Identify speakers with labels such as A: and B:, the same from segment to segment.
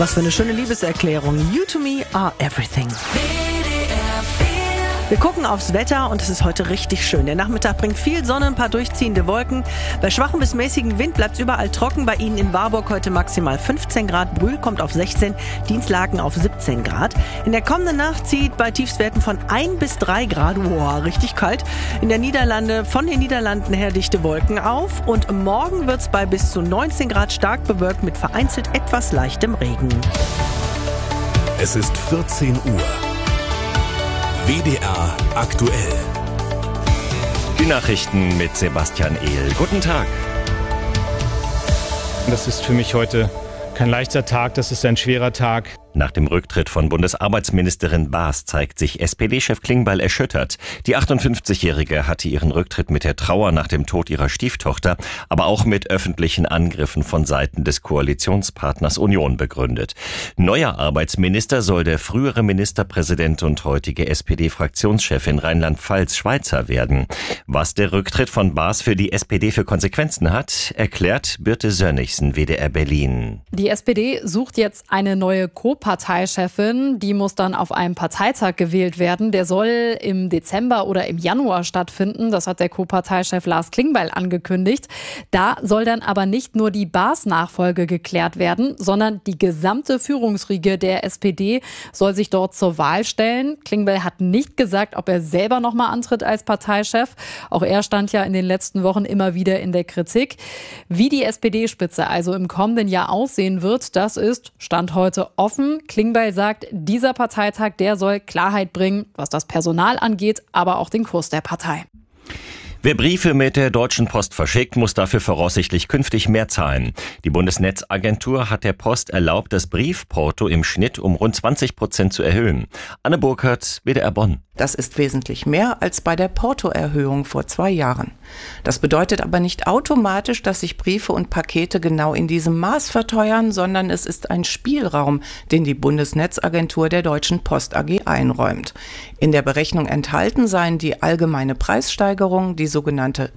A: Was für eine schöne Liebeserklärung. You to me are everything. Wir gucken aufs Wetter und es ist heute richtig schön. Der Nachmittag bringt viel Sonne, ein paar durchziehende Wolken. Bei schwachem bis mäßigem Wind bleibt es überall trocken. Bei Ihnen in Warburg heute maximal 15 Grad. Brühl kommt auf 16, Dienstlaken auf 17 Grad. In der kommenden Nacht zieht bei Tiefstwerten von 1 bis 3 Grad, richtig kalt, von den Niederlanden her dichte Wolken auf. Und morgen wird es bei bis zu 19 Grad stark bewölkt mit vereinzelt etwas leichtem Regen.
B: Es ist 14 Uhr. WDR aktuell.
C: Die Nachrichten mit Sebastian Ehl. Guten Tag.
D: Das ist für mich heute kein leichter Tag, das ist ein schwerer Tag.
C: Nach dem Rücktritt von Bundesarbeitsministerin Baas zeigt sich SPD-Chef Klingbeil erschüttert. Die 58-Jährige hatte ihren Rücktritt mit der Trauer nach dem Tod ihrer Stieftochter, aber auch mit öffentlichen Angriffen von Seiten des Koalitionspartners Union begründet. Neuer Arbeitsminister soll der frühere Ministerpräsident und heutige SPD-Fraktionschefin Rheinland-Pfalz Schweizer werden. Was der Rücktritt von Baas für die SPD für Konsequenzen hat, erklärt Birte Sönnigsen, WDR Berlin.
E: Die SPD sucht jetzt eine neue Co-Parteichefin. Die muss dann auf einem Parteitag gewählt werden. Der soll im Dezember oder im Januar stattfinden. Das hat der Co-Parteichef Lars Klingbeil angekündigt. Da soll dann aber nicht nur die Baas-Nachfolge geklärt werden, sondern die gesamte Führungsriege der SPD soll sich dort zur Wahl stellen. Klingbeil hat nicht gesagt, ob er selber nochmal antritt als Parteichef. Auch er stand ja in den letzten Wochen immer wieder in der Kritik. Wie die SPD-Spitze also im kommenden Jahr aussehen wird, das ist Stand heute offen. Klingbeil sagt, dieser Parteitag, der soll Klarheit bringen, was das Personal angeht, aber auch den Kurs der Partei.
C: Wer Briefe mit der Deutschen Post verschickt, muss dafür voraussichtlich künftig mehr zahlen. Die Bundesnetzagentur hat der Post erlaubt, das Briefporto im Schnitt um rund 20% zu erhöhen. Anne Burkhardt, WDR Bonn.
F: Das ist wesentlich mehr als bei der Portoerhöhung vor 2 Jahren. Das bedeutet aber nicht automatisch, dass sich Briefe und Pakete genau in diesem Maß verteuern, sondern es ist ein Spielraum, den die Bundesnetzagentur der Deutschen Post AG einräumt. In der Berechnung enthalten seien die allgemeine Preissteigerung, die sogenannte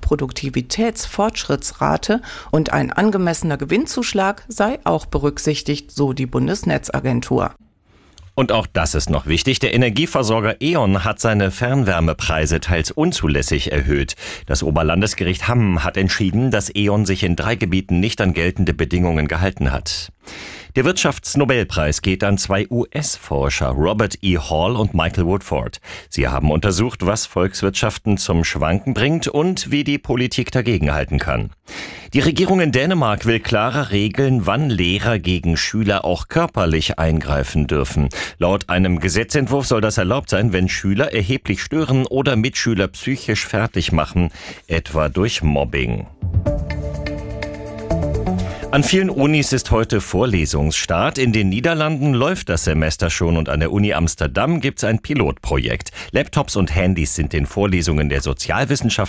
F: Produktivitätsfortschrittsrate und ein angemessener Gewinnzuschlag sei auch berücksichtigt, so die Bundesnetzagentur.
C: Und auch das ist noch wichtig. Der Energieversorger E.ON hat seine Fernwärmepreise teils unzulässig erhöht. Das Oberlandesgericht Hamm hat entschieden, dass E.ON sich in 3 Gebieten nicht an geltende Bedingungen gehalten hat. Der Wirtschaftsnobelpreis geht an 2 US-Forscher, Robert E. Hall und Michael Woodford. Sie haben untersucht, was Volkswirtschaften zum Schwanken bringt und wie die Politik dagegenhalten kann. Die Regierung in Dänemark will klarer regeln, wann Lehrer gegen Schüler auch körperlich eingreifen dürfen. Laut einem Gesetzentwurf soll das erlaubt sein, wenn Schüler erheblich stören oder Mitschüler psychisch fertig machen, etwa durch Mobbing. An vielen Unis ist heute Vorlesungsstart. In den Niederlanden läuft das Semester schon und an der Uni Amsterdam gibt's ein Pilotprojekt. Laptops und Handys sind den Vorlesungen der Sozialwissenschaften